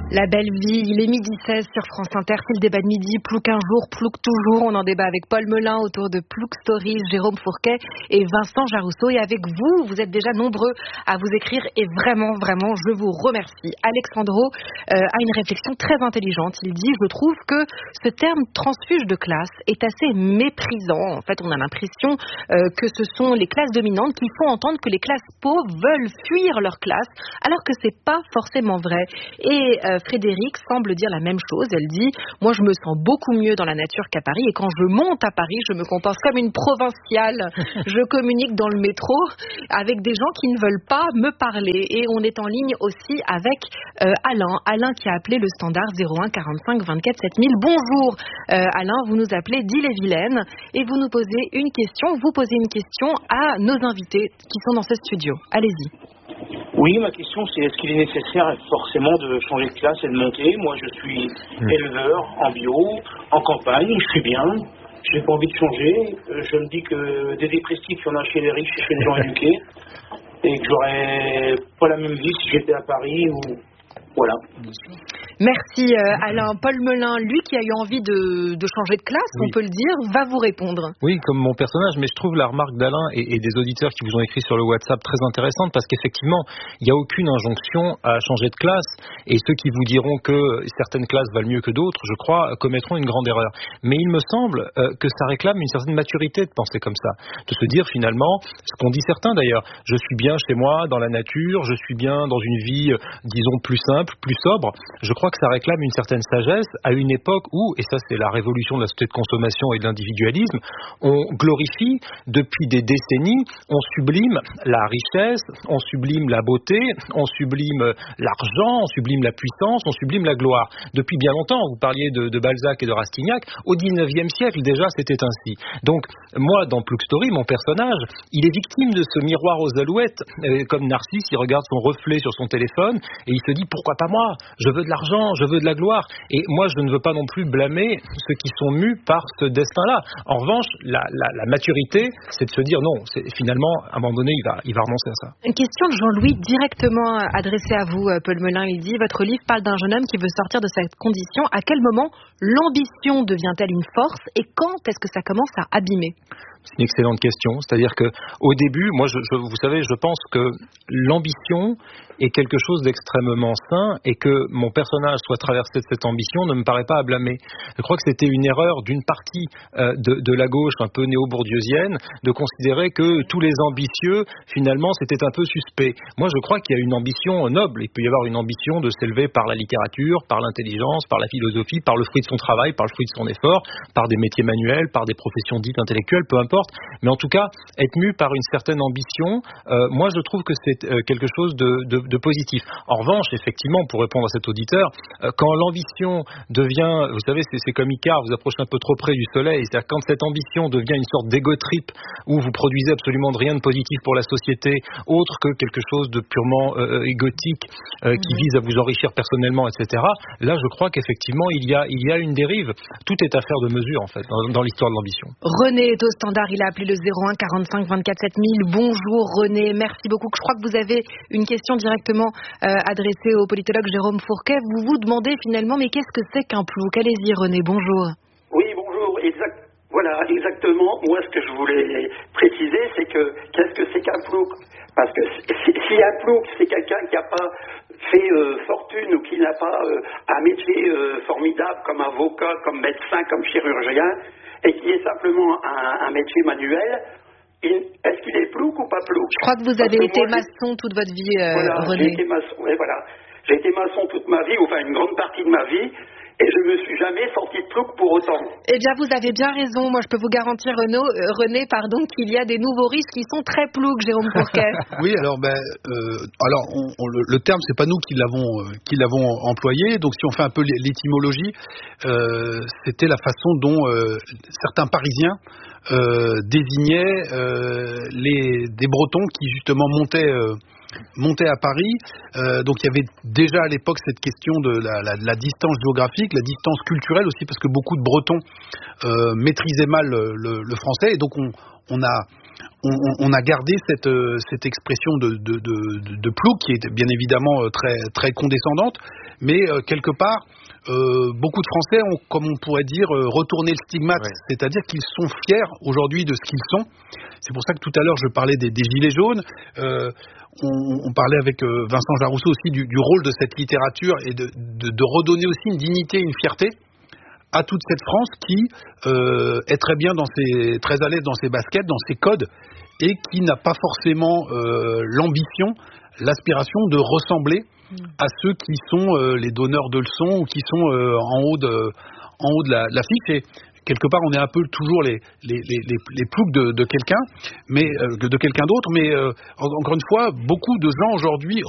La belle vie, il est 12h16 sur France Inter, c'est le débat de midi, Plouc un jour, Plouc toujours. On en débat avec Paul Melun autour de Plouc Stories, Jérôme Fourquet et Vincent Jarousseau. Et avec vous, vous êtes déjà nombreux à vous écrire et vraiment, je vous remercie. Alexandro a une réflexion très intelligente. Il dit, je trouve que ce terme transfuge de classe est assez méprisant. En fait, on a l'impression que ce sont les classes dominantes qui font entendre que les classes pauvres veulent fuir leur classe, alors que c'est pas forcément vrai. Et Frédéric semble dire la même chose. Elle dit, moi je me sens beaucoup mieux dans la nature qu'à Paris et quand je monte à Paris, je me comporte comme une provinciale. Je communique dans le métro avec des gens qui ne veulent pas me parler. Et on est en ligne aussi avec Alain qui a appelé le standard 01 45 24 7000. Bonjour Alain, vous nous appelez d'Ille-et-Vilaine et vous nous posez une question. Vous posez une question à nos invités qui sont dans ce studio. Allez-y. Oui, ma question c'est est-ce qu'il est nécessaire forcément de changer de classe et de monter? Moi je suis éleveur en bio, en campagne, je suis bien, j'ai pas envie de changer. Je me dis que des dépressifs, il y en a chez les riches et chez les gens éduqués, et que j'aurais pas la même vie si j'étais à Paris ou... Voilà. Merci Alain. Paul Melun, lui qui a eu envie de changer de classe, oui. On peut le dire, va vous répondre. Oui, comme mon personnage, mais je trouve la remarque d'Alain et des auditeurs qui vous ont écrit sur le WhatsApp très intéressante parce qu'effectivement, il n'y a aucune injonction à changer de classe et ceux qui vous diront que certaines classes valent mieux que d'autres, je crois, commettront une grande erreur. Mais il me semble que ça réclame une certaine maturité de penser comme ça, de se dire finalement, ce qu'ont dit certains d'ailleurs, je suis bien chez moi, dans la nature, je suis bien dans une vie, disons, plus simple, plus sobre. Je crois que ça réclame une certaine sagesse à une époque où, et ça c'est la révolution de la société de consommation et de l'individualisme, on glorifie depuis des décennies, on sublime la richesse, on sublime la beauté, on sublime l'argent, on sublime la puissance, on sublime la gloire. Depuis bien longtemps, vous parliez de Balzac et de Rastignac, au 19e siècle déjà c'était ainsi. Donc moi dans Plouc Story, mon personnage, il est victime de ce miroir aux alouettes, comme Narcisse, il regarde son reflet sur son téléphone et il se dit pourquoi pas moi, je veux de l'argent, je veux de la gloire. Et moi, je ne veux pas non plus blâmer ceux qui sont mus par ce destin-là. En revanche, la maturité, c'est de se dire non, finalement, à un moment donné, il va renoncer à ça. Une question de Jean-Louis directement adressée à vous, Paul Melun. Il dit, votre livre parle d'un jeune homme qui veut sortir de cette condition. À quel moment l'ambition devient-elle une force et quand est-ce que ça commence à abîmer ? C'est une excellente question. C'est-à-dire que au début, moi, vous savez, je pense que l'ambition est quelque chose d'extrêmement sain et que mon personnage soit traversé de cette ambition ne me paraît pas à blâmer. Je crois que c'était une erreur d'une partie de la gauche un peu néo-bourdieusienne de considérer que tous les ambitieux, finalement, c'était un peu suspect. Moi, je crois qu'il y a une ambition noble. Il peut y avoir une ambition de s'élever par la littérature, par l'intelligence, par la philosophie, par le fruit de son travail, par le fruit de son effort, par des métiers manuels, par des professions dites intellectuelles, peu importe. Mais en tout cas, être mu par une certaine ambition, moi je trouve que c'est quelque chose de positif. En revanche, effectivement, pour répondre à cet auditeur, quand l'ambition devient, vous savez, c'est comme Icare, vous approchez un peu trop près du soleil, c'est-à-dire quand cette ambition devient une sorte d'égo trip où vous produisez absolument rien de positif pour la société, autre que quelque chose de purement égotique qui vise à vous enrichir personnellement, etc. Là, je crois qu'effectivement, il y a une dérive. Tout est affaire de mesure, en fait, dans l'histoire de l'ambition. René est au standard. Il a appelé le 01 45 24 7000. Bonjour René, merci beaucoup. Je crois que vous avez une question directement adressée au politologue Jérôme Fourquet. Vous vous demandez finalement, mais qu'est-ce que c'est qu'un plouc? Allez-y René, bonjour. Oui, bonjour, voilà, exactement. Moi, ce que je voulais préciser, c'est que qu'est-ce que c'est qu'un plouc? Parce que si un plouc, c'est quelqu'un qui n'a pas fait fortune ou qui n'a pas un métier formidable comme avocat, comme médecin, comme chirurgien, et qui est simplement un métier manuel, est-ce qu'il est plouc ou pas plouc? Je crois que vous avez été maçon toute votre vie, voilà, René. J'ai été maçon, et voilà. J'ai été maçon toute ma vie, enfin une grande partie de ma vie, et je ne me suis jamais sorti de plouc pour autant. Eh bien, vous avez bien raison. Moi, je peux vous garantir, René, qu'il y a des nouveaux risques qui sont très ploucs, Jérôme Fourquet. Oui, alors, le terme, c'est pas nous qui l'avons employé. Donc, si on fait un peu l'étymologie, c'était la façon dont certains Parisiens désignaient des Bretons qui justement montaient à Paris. Donc il y avait déjà à l'époque cette question de la distance géographique, la distance culturelle aussi, parce que beaucoup de Bretons maîtrisaient mal le français, et donc on a gardé cette expression de plouc qui est bien évidemment très, très condescendante, mais quelque part, beaucoup de Français ont, comme on pourrait dire, retourné le stigmate, c'est-à-dire qu'ils sont fiers aujourd'hui de ce qu'ils sont. C'est pour ça que tout à l'heure je parlais des gilets jaunes. On parlait avec Vincent Jarousseau aussi du rôle de cette littérature et de redonner aussi une dignité, une fierté à toute cette France qui est très bien très à l'aise dans ses baskets, dans ses codes, et qui n'a pas forcément l'ambition, l'aspiration de ressembler à ceux qui sont les donneurs de leçons ou qui sont en haut de l'affiche. Et quelque part, on est un peu toujours les ploucs de quelqu'un, mais de quelqu'un d'autre. Mais encore une fois, beaucoup de gens aujourd'hui